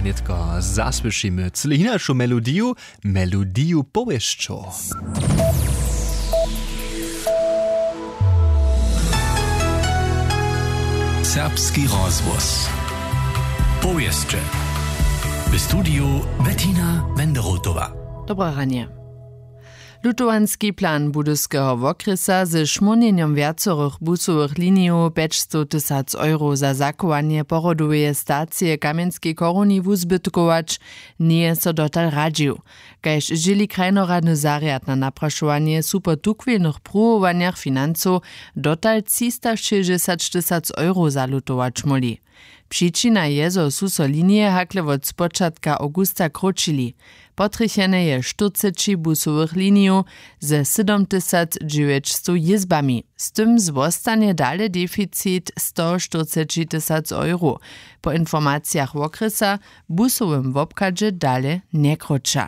Anetko, zasłyšimy cyle inaczą melodiju powieścią. Serbski rozgłos. Powieście. W studiu Bettina Wenderotowa. Dobra ranie. Lutowanski plan budyskiego wokresa ze szmonieniem wiacorych busowych linijów 500 000 euro za zakowanie porodowej stacji Kamienskiej Koruni wuzbytkować nie so dotal radził. Kajż żyli krajnoradny zariad na napraszowanie supertukwielnych próbowaniach finansów dotal 360 000 euro za lutować moli. Przyczyna je, że su linie hakle od spočatka augusta kročili. Potrychene je 40 busowych linijów ze 7900 jizbami. Z tym zwostanie dalej deficit 140 000 euro. Po informacjach wokresa busowym wobkadzie dalej nie kroča.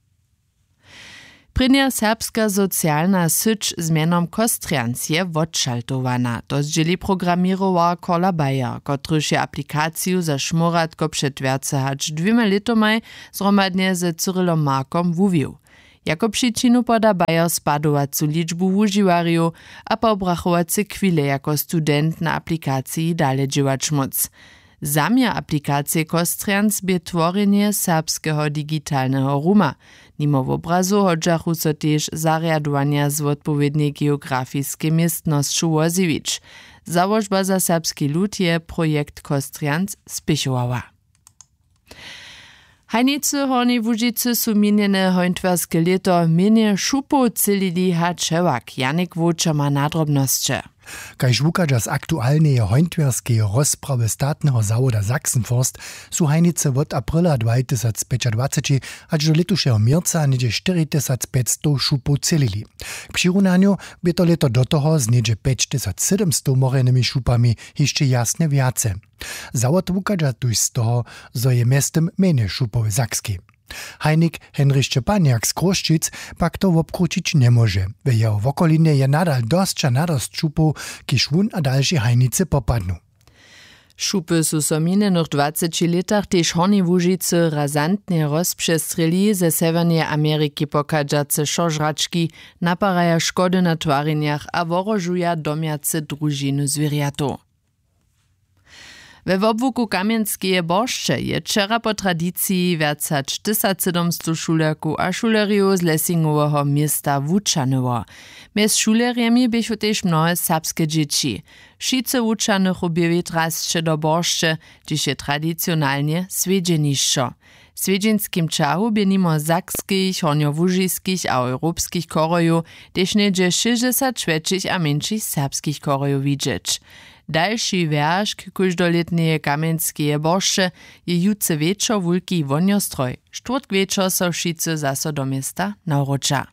Prynja serbska socjalna syć z mianom Kostrians je odšaltowana. To zdzieli programirowała Kola Bayer, kotryż je aplikaciju za šmoratko před viace hač 2 letomaj zromadnie ze Cyrylom Markom wuwił. Jako przyczynu poda Bayer spadowacu liczbu używarjów, a pobrachowacy chwile jako student na aplikacji dalej działać móc. Zamiar aplikacji Kostrians bie tworzenie serbskiego digitalnego ruma. Nimo w obrazu hodżachu so też zariadowania z odpowiedniej geografijskiej miestności Łozewicz. Założba za serbski lud je projekt Kostrians spiechowała. Hajnicy Hornej Łužicy su minjene hojntwerskie leto minie šupo celili hačevak. Janik Wójcza ma nadrobnosće. Kaž wukađa z aktualneje hojntwerskie rozprawy statnego zawoda Sachsenforst su hajnice od aprila 2025 aż do letušeho mierca niedzie 4500 šupo celili. K přirunaniu by to leto do toho z niedzie 5700 morenými šupami jeszcze jasne viace. Zawod wukađa tuž z toho, zo je mestem mene šupowe Sakski. Hajnik Henryk Szczepaniak z Kroščic pak to obkručić nie może. W jeho wokolinie je nadal dostča nadost šupów, kiž wun a další hajnice popadnu. Šupy su so minionych 20 letach tež Hornej Łužicy razantnie rozprzestreli ze Severnej Ameryki pokadžace šožrački, naparaja škody na twarinjach a worožuja domjace družiny zwierjatów. We wobłuku Kamienskie Boršče je wczera po tradycji wiaca 1700 šulerku a šuleriów z Lessingowego miasta wučanyło. Mez šulerjemi běchu tež mnohe serbske dzieci. Šice wučanych objewi trasće do Boršče, gdyż je tradycjonalnie swiedźenišćo. W swiedźenskim czahu bie nimo sakskich, hornjołužiskich a europskich korojów tež niedzie 60 šwedskich a mniejszych serbskich korojów widzieć. Dalszy wiersz k kuždoletneje Kamienskie Boršče je jutce wieczor wulki wonjostroj. Štvrtk wieczor so wšice zaso do miasta nauroča.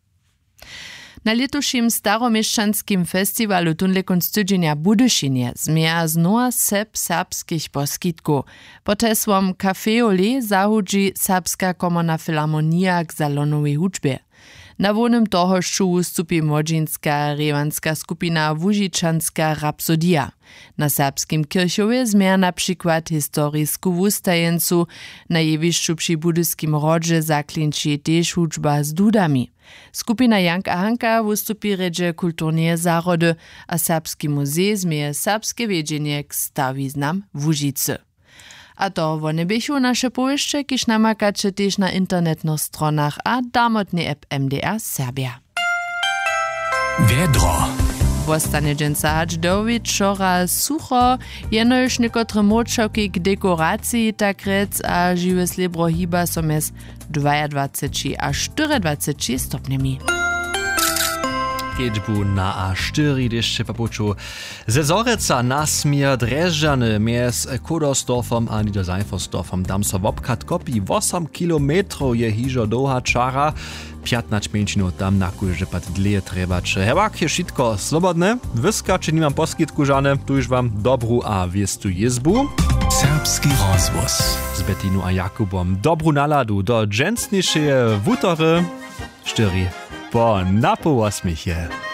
Na letušim staromieszczanskim festiwalu tunle konc tydzienia Budyšinie zmieja znowa serbskich poskitków. Pod hesłom Café Olé zahudzi Serbska komorna filharmonia k salonowej hudźbie. Na wonym toho šću stupi młodzieńska rewanska skupina Łužičanska Rapsodia. Na serbskim kirchowie zmieja na przykład historisku wustajencu, na jewišću przy budyskim rodže zaklinči tež hudžba z dudami. Skupina Jank a Hanka wustupi redže kulturnie zarody, a Serbski muzej zmieje serbskie wiedzienie k stawiznam Łužicy. A to one bychu nasze powieście, kiż namakacie też na internetnych stronach a damotny app MDR Serbia. Wiedro. Wostanie dżęca hacz do wieczora sucho, jenoż niekotre moczałki k dekoracji tak rec a żywe slebro hiba są jest 22 a 24 stopniami. Kedźbu na A4 jeszcze papuczu. Ze Zoreca nasmier Dreżany mies Kodosdorfom a Niederseifersdorfom dam so wobkat kopi 8 kilometrów je hižo doha čara. 15 minut tam na kurze pat dlje trebače. Hewak je šitko slobodne. Wyska, czy nie mam poskitku żane, tu już wam dobru a wiestu jezbu. Serbski rozgłos. Z Bettinu a Jakubom dobru naladu do dżęsniejsze wutory. 4 po napołosmiechie.